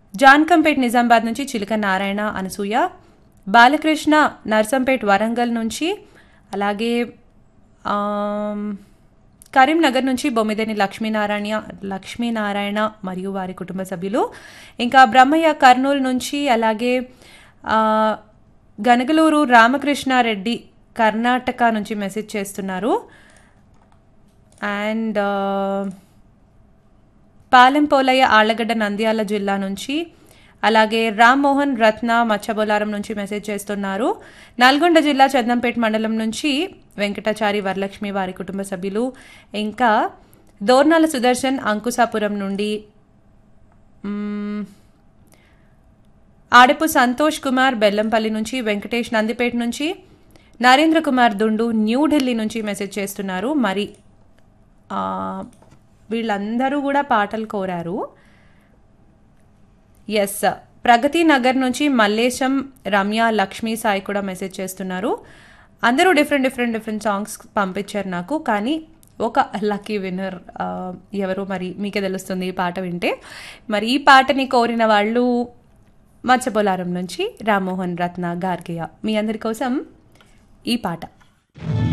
జాన్కంపేట్ నిజామాబాద్ నుంచి చిలక నారాయణ అనసూయ, బాలకృష్ణ నర్సంపేట్ వరంగల్ నుంచి, అలాగే కరీంనగర్ నుంచి బొమ్మిదేని లక్ష్మీనారాయణ మరియు వారి కుటుంబ సభ్యులు, ఇంకా బ్రహ్మయ్య కర్నూలు నుంచి, అలాగే గనగలూరు రామకృష్ణారెడ్డి కర్ణాటక నుంచి మెసేజ్ చేస్తున్నారు. అండ్ పాలెంపోలయ్య ఆళ్లగడ్డ నంద్యాల జిల్లా నుంచి, అలాగే రామ్మోహన్ రత్న మచ్చబొలారం నుంచి మెసేజ్ చేస్తున్నారు. నల్గొండ జిల్లా చందంపేట మండలం నుంచి వెంకటాచారి వరలక్ష్మి వారి కుటుంబ సభ్యులు, ఇంకా దోర్నాల సుదర్శన్ అంకుశాపురం నుండి, ఆడపు సంతోష్ కుమార్ బెల్లంపల్లి నుంచి, వెంకటేష్ నందిపేట నుంచి, నరేంద్ర కుమార్ దుండు న్యూఢిల్లీ నుంచి మెసేజ్ చేస్తున్నారు. మరి వీళ్ళందరూ కూడా పాటలు కోరారు. ఎస్, ప్రగతి నగర్ నుంచి మల్లేశం, రమ్య, లక్ష్మీ సాయి కూడా మెసేజ్ చేస్తున్నారు. అందరూ డిఫరెంట్ సాంగ్స్ పంపించారు నాకు. కానీ ఒక లక్కీ విన్నర్ ఎవరో మరి మీకే తెలుస్తుంది ఈ పాట వింటే. మరి ఈ పాటని కోరిన వాళ్ళు మచ్చబొలారం నుంచి రామ్మోహన్ రత్న గార్గియ. మీ అందరి కోసం ఈ పాట.